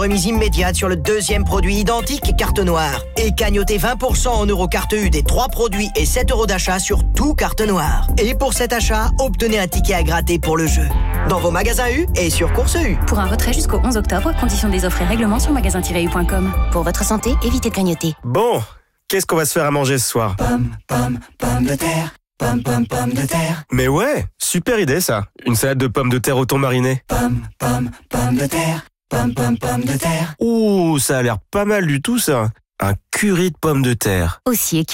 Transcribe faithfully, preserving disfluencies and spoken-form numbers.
remise immédiate sur le deuxième produit identique carte noire. Et cagnotez vingt pour cent en euros carte U des trois produits et sept euros d'achat sur tout carte noire. Et pour cet achat, obtenez un ticket à gratter pour le jeu. Dans vos magasins U et sur Course U. Pour un retrait jusqu'au onze octobre, conditions des offres et règlements sur magasin tiret u point com. Pour votre santé, évitez de grignoter. Bon, qu'est-ce qu'on va se faire à manger ce soir? Pomme, pomme, pomme de terre. Pomme, pomme, pomme de terre. Mais ouais, super idée ça. Une salade de pommes de terre au thon mariné. Pomme, pomme, pomme de terre. Pomme, pomme, pomme de terre. Ouh, ça a l'air pas mal du tout ça. Un curry de pommes de terre. Aussi